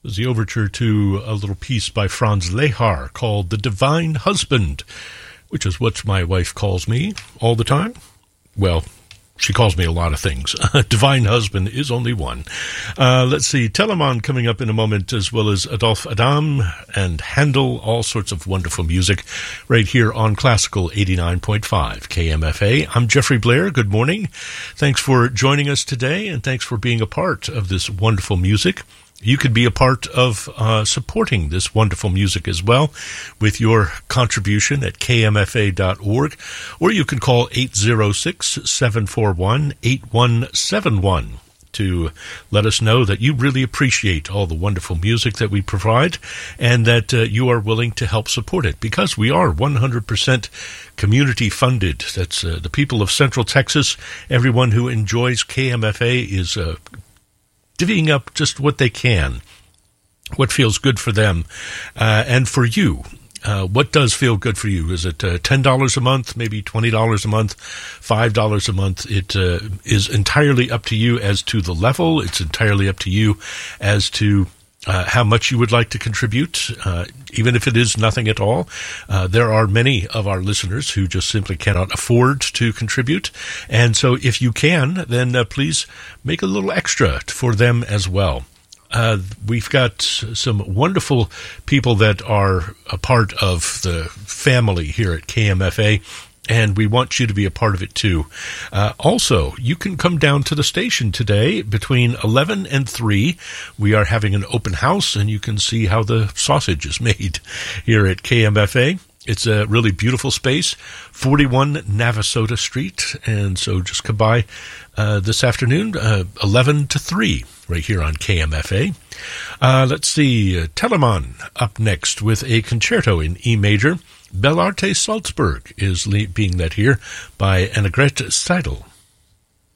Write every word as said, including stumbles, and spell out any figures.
The overture to a little piece by Franz Lehar called The Divine Husband, which is what my wife calls me all the time. Well, she calls me a lot of things. Divine Husband is only one. Uh, let's see, Telemann coming up in a moment, as well as Adolphe Adam and Handel, all sorts of wonderful music right here on Classical eighty-nine point five K M F A. I'm Jeffrey Blair. Good morning. Thanks for joining us today, and thanks for being a part of this wonderful music. You could be a part of uh, supporting this wonderful music as well with your contribution at K M F A dot org, or you can call eight zero six, seven four one, eight one seven one to let us know that you really appreciate all the wonderful music that we provide and that uh, you are willing to help support it, because we are one hundred percent community funded. That's uh, the people of Central Texas. Everyone who enjoys K M F A is uh, divvying up just what they can, what feels good for them, uh, and for you. Uh, what does feel good for you? Is it uh, ten dollars a month, maybe twenty dollars a month, five dollars a month? It uh, is entirely up to you as to the level. It's entirely up to you as to uh, how much you would like to contribute, uh, even if it is nothing at all. Uh, there are many of our listeners who just simply cannot afford to contribute. And so if you can, then uh, please make a little extra for them as well. Uh, we've got some wonderful people that are a part of the family here at K M F A, and we want you to be a part of it too. Uh, also, you can come down to the station today between eleven and three. We are having an open house, and you can see how the sausage is made here at K M F A. It's a really beautiful space, forty-one Navasota Street, and so just come by uh, this afternoon, uh, eleven to three, right here on K M F A. Uh, let's see, uh, Telemann up next with a concerto in E major. Bellarte Salzburg is le- being led here by Annegret Seidel.